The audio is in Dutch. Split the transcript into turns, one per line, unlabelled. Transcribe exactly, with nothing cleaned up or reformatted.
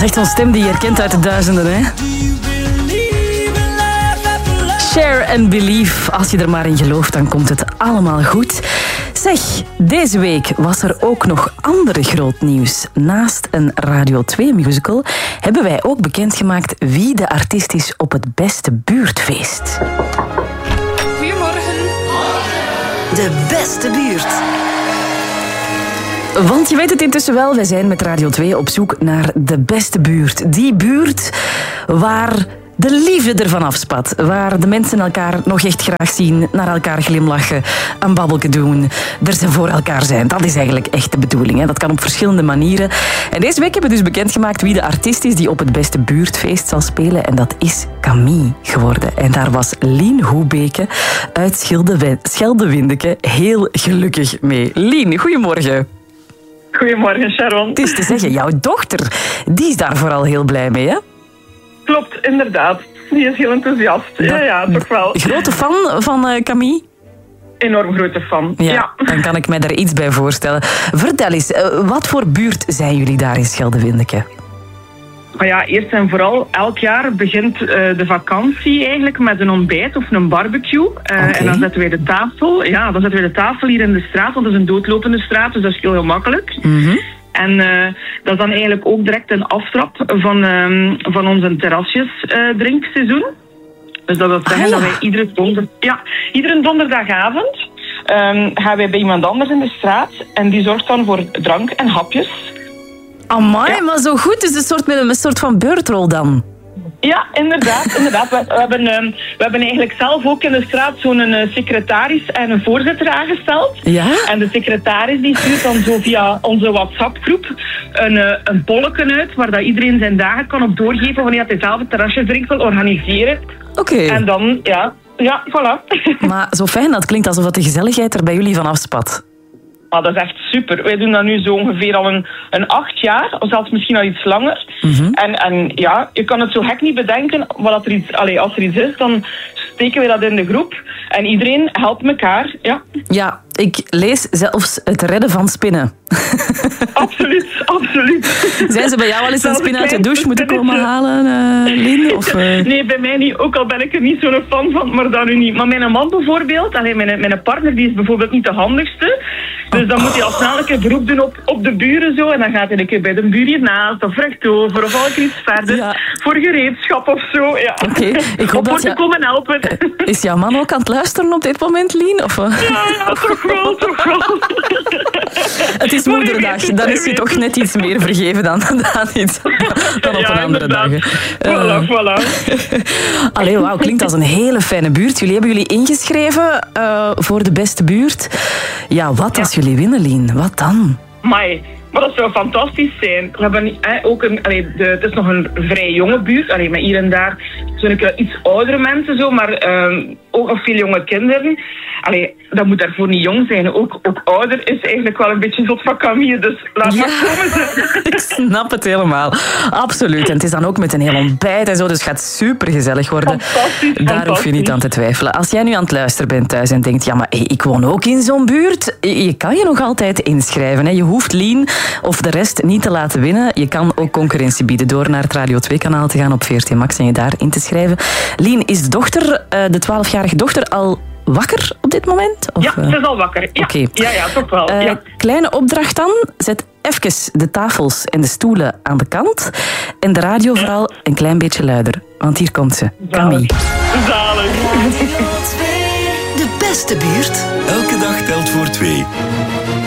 is echt zo'n stem die je herkent uit de duizenden, hè? Share and believe. Als je er maar in gelooft, dan komt het allemaal goed. Zeg, deze week was er ook nog ander groot nieuws. Naast een Radio twee musical hebben wij ook bekendgemaakt wie de artiest is op het beste buurtfeest.
Goedemorgen.
De beste buurt.
Want je weet het intussen wel, wij zijn met Radio twee op zoek naar de beste buurt. Die buurt waar de liefde ervan afspat. Waar de mensen elkaar nog echt graag zien, naar elkaar glimlachen, een babbelke doen, er ze voor elkaar zijn. Dat is eigenlijk echt de bedoeling. Hè? Dat kan op verschillende manieren. En deze week hebben we dus bekendgemaakt wie de artiest is die op het beste buurtfeest zal spelen. En dat is Camille geworden. En daar was Lien Hoebeke uit Schilde- Scheldewindeke heel gelukkig mee. Lien, goedemorgen.
Goedemorgen, Sharon.
Het is te zeggen, jouw dochter, die is daar vooral heel blij mee, hè?
Klopt, inderdaad. Die is heel enthousiast. Ja, ja, toch wel.
Grote fan van uh, Camille?
Enorm grote fan.
Ja,
ja,
dan kan ik mij daar iets bij voorstellen. Vertel eens, uh, wat voor buurt zijn jullie daar in Scheldewindeke?
Maar ja, eerst en vooral, elk jaar begint uh, de vakantie eigenlijk met een ontbijt of een barbecue. Uh,
okay.
En dan zetten wij de tafel. Ja, dan zetten wij de tafel hier in de straat, want het is een doodlopende straat, dus dat is heel, heel makkelijk.
Mm-hmm.
En uh, dat is dan eigenlijk ook direct een aftrap van, um, van onze terrasjes uh, drinkseizoen. Dus dat wil zeggen ah, ja. dat wij iedere, donder, ja, iedere donderdagavond um, gaan wij bij iemand anders in de straat en die zorgt dan voor drank en hapjes.
Amai,
ja.
maar zo goed. Het is een soort, met een soort van beurtrol dan.
Ja, inderdaad. inderdaad. We, we, hebben, um, we hebben eigenlijk zelf ook in de straat zo'n uh, secretaris en een voorzitter aangesteld.
Ja?
En de secretaris die stuurt dan zo via onze WhatsApp-groep een, uh, een polletje uit waar dat iedereen zijn dagen kan op doorgeven wanneer hij zelf het terrasjesdrink wil organiseren.
Oké. Okay.
En dan, ja, ja, voilà.
Maar zo fijn, dat klinkt alsof de gezelligheid er bij jullie van afspat.
Maar dat is echt super. Wij doen dat nu zo ongeveer al een, een acht jaar, of zelfs misschien al iets langer.
Mm-hmm.
En, en ja, je kan het zo gek niet bedenken, maar dat er iets, allez, als er iets is, dan steken we dat in de groep. En iedereen helpt elkaar, ja.
Ja, ik lees zelfs het redden van spinnen.
Absoluut, absoluut.
Zijn ze bij jou al eens een spin uit de douche moeten komen halen, uh, Lien? Of, uh...
Nee, bij mij niet. Ook al ben ik er niet zo'n fan van, maar dan nu niet. Maar mijn man bijvoorbeeld, allee, mijn, mijn partner, die is bijvoorbeeld niet de handigste. Dus dan moet hij al snel een keer beroep doen op, op de buren zo. En dan gaat hij een keer bij de buur hiernaast of rechtdoor of al iets verder. Ja. Voor gereedschap of zo. Ja.
Oké, okay. Ik hoop
dat
je...
te komen helpen.
Is jouw man ook aan het luisteren op dit moment, Lien? Of, uh...
Ja, ja, toch wel, toch wel.
Het is moederdag, dan is je toch net iets meer vergeven dan, dan, iets, dan op ja, een andere dag.
Voilà, uh, voilà.
Allee, wauw, klinkt als een hele fijne buurt. Jullie hebben jullie ingeschreven uh, voor de beste buurt. Ja, wat als ja. jullie winnen, Lien? Wat dan?
Amai, maar dat zou fantastisch zijn. We hebben eh, ook een, allee, de, het is nog een vrij jonge buurt. Allee, met hier en daar zijn ik iets oudere mensen, zo, maar uh, ook nog veel jonge kinderen. Allee, dat moet daarvoor niet jong zijn. Ook, ook ouder is eigenlijk wel een beetje zot van Camille, dus laat
ja,
maar komen.
Ik snap het helemaal. Absoluut. En het is dan ook met een heel ontbijt en zo, dus het gaat super gezellig worden.
Fantastisch,
Daar
fantastisch.
hoef je niet aan te twijfelen. Als jij nu aan het luisteren bent thuis en denkt, ja, maar hey, ik woon ook in zo'n buurt, je kan je nog altijd inschrijven. Hè. Je hoeft Lien of de rest niet te laten winnen. Je kan ook concurrentie bieden door naar het Radio twee kanaal te gaan op V R T Max en je daar in te schrijven. Lien, is de dochter, de twaalfjarige dochter, al wakker op dit moment? Of,
ja, ze is al wakker. Ja,
okay.
ja, ja, toch wel.
Uh,
ja.
Kleine opdracht dan. Zet even de tafels en de stoelen aan de kant. En de radio vooral een klein beetje luider. Want hier komt ze. Camille.
Zalig.
De beste buurt.
Elke dag telt voor twee.